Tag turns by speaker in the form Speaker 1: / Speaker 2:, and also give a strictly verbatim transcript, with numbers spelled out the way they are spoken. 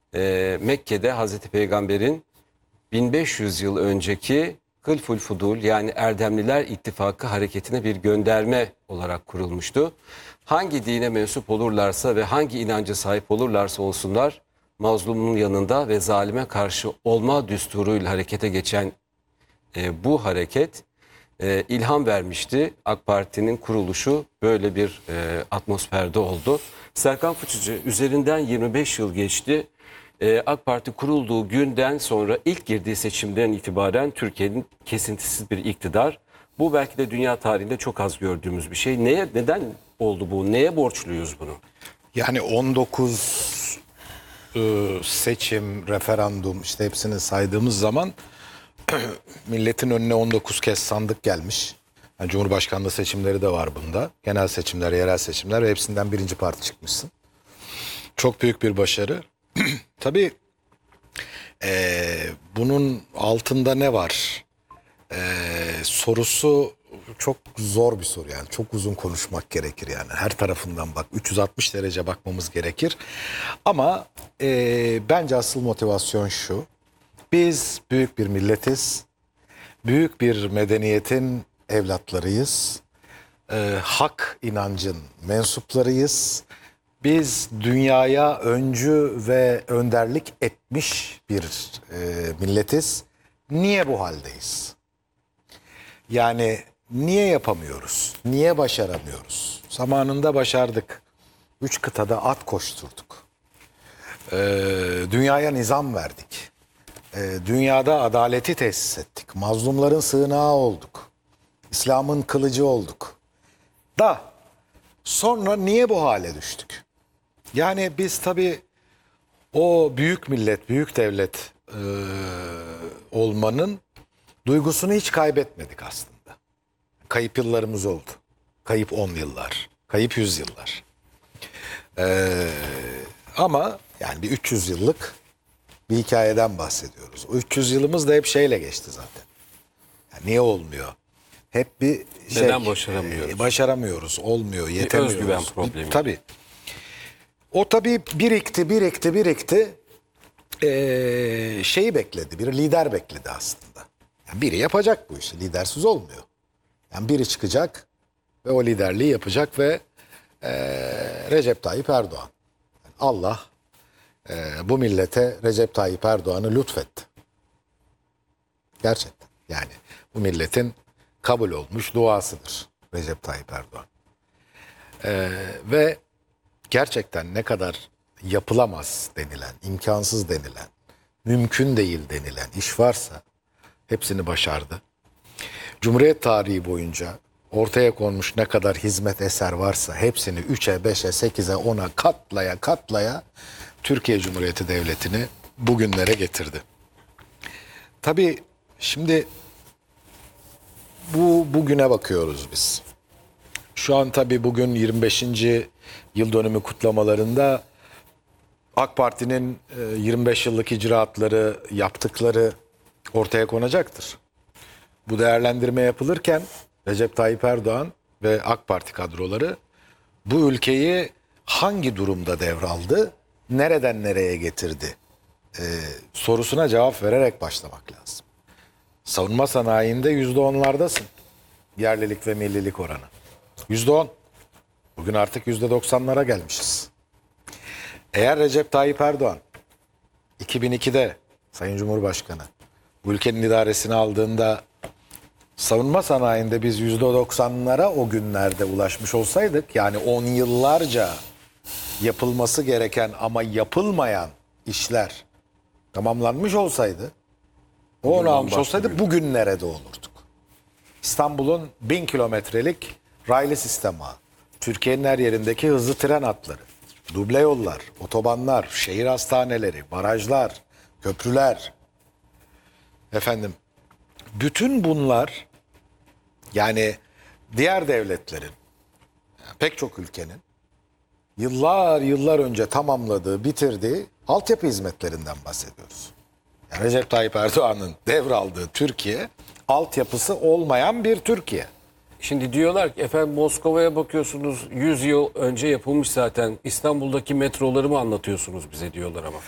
Speaker 1: e, Mekke'de Hazreti Peygamber'in bin beş yüz yıl önceki Hılful Fudul yani Erdemliler İttifakı hareketine bir gönderme olarak kurulmuştu. Hangi dine mensup olurlarsa ve hangi inanca sahip olurlarsa olsunlar mazlumun yanında ve zalime karşı olma düsturuyla harekete geçen e, bu hareket e, ilham vermişti. AK Parti'nin kuruluşu böyle bir e, atmosferde oldu. Serkan Fıçıcı, üzerinden yirmi beş yıl geçti. E, AK Parti kurulduğu günden sonra ilk girdiği seçimden itibaren Türkiye'nin kesintisiz bir iktidar. Bu belki de dünya tarihinde çok az gördüğümüz bir şey. Neye, neden oldu bu? Neye borçluyuz bunu?
Speaker 2: Yani on dokuz e, seçim, referandum işte hepsini saydığımız zaman milletin önüne on dokuz kez sandık gelmiş. Yani Cumhurbaşkanlığı seçimleri de var bunda. Genel seçimler, yerel seçimler ve hepsinden birinci parti çıkmışsın. Çok büyük bir başarı. Tabii e, bunun altında ne var? E, sorusu çok zor bir soru yani. Çok uzun konuşmak gerekir yani. Her tarafından bak. üç yüz altmış derece bakmamız gerekir. Ama e, bence asıl motivasyon şu. Biz büyük bir milletiz. Büyük bir medeniyetin evlatlarıyız. E, hak inancın mensuplarıyız. Biz dünyaya öncü ve önderlik etmiş bir e, milletiz. Niye bu haldeyiz? Yani niye yapamıyoruz? Niye başaramıyoruz? Zamanında başardık. Üç kıtada at koşturduk. Ee, dünyaya nizam verdik. Ee, dünyada adaleti tesis ettik. Mazlumların sığınağı olduk. İslam'ın kılıcı olduk. Da sonra niye bu hale düştük? Yani biz tabii o büyük millet, büyük devlet e, olmanın duygusunu hiç kaybetmedik aslında. Kayıp yıllarımız oldu. Kayıp on yıllar, kayıp yüz yıllar. Ee, ama yani bir üç yüz yıllık bir hikayeden bahsediyoruz. O üç yüz yılımız da hep şeyle geçti zaten. Yani niye olmuyor? Hep bir şey.
Speaker 1: Neden başaramıyoruz?
Speaker 2: E, başaramıyoruz, olmuyor, yetemiyoruz.
Speaker 1: Bir özgüven problemi.
Speaker 2: Bir, tabii. O tabii birikti, birikti, birikti. Ee, şeyi bekledi, bir lider bekledi aslında. Yani biri yapacak bu işi, lidersiz olmuyor. Yani biri çıkacak ve o liderliği yapacak ve e, Recep Tayyip Erdoğan. Yani Allah e, bu millete Recep Tayyip Erdoğan'ı lütfetti. Gerçekten. Yani bu milletin kabul olmuş duasıdır Recep Tayyip Erdoğan. E, ve gerçekten ne kadar yapılamaz denilen, imkansız denilen, mümkün değil denilen iş varsa hepsini başardı. Cumhuriyet tarihi boyunca ortaya konmuş ne kadar hizmet eser varsa hepsini üçe, beşe, sekize, ona katlaya katlaya Türkiye Cumhuriyeti Devleti'ni bugünlere getirdi. Tabii şimdi bu bugüne bakıyoruz biz. Şu an tabii bugün yirmi beşinci yıl dönümü kutlamalarında AK Parti'nin yirmi beş yıllık icraatları, yaptıkları ortaya konacaktır. Bu değerlendirme yapılırken Recep Tayyip Erdoğan ve AK Parti kadroları bu ülkeyi hangi durumda devraldı, nereden nereye getirdi ee, sorusuna cevap vererek başlamak lazım. Savunma sanayinde yüzde onlardasın. Yerlilik ve millilik oranı. Yüzde on. Bugün artık yüzde doksanlara gelmişiz. Eğer Recep Tayyip Erdoğan iki bin ikide Sayın Cumhurbaşkanı bu ülkenin idaresini aldığında savunma sanayinde biz yüzde doksanlara o günlerde ulaşmış olsaydık, yani on yıllarca yapılması gereken ama yapılmayan işler tamamlanmış olsaydı, o onu almış olsaydı bugün nerede olurduk? İstanbul'un bin kilometrelik raylı sistemi, Türkiye'nin her yerindeki hızlı tren hatları, duble yollar, otobanlar, şehir hastaneleri, barajlar, köprüler, efendim, bütün bunlar, yani diğer devletlerin, pek çok ülkenin yıllar yıllar önce tamamladığı, bitirdiği altyapı hizmetlerinden bahsediyoruz. Yani Recep Tayyip Erdoğan'ın devraldığı Türkiye, altyapısı olmayan bir Türkiye.
Speaker 1: Şimdi diyorlar ki efendim Moskova'ya bakıyorsunuz yüz yıl önce yapılmış zaten, İstanbul'daki metroları mı anlatıyorsunuz bize diyorlar ama.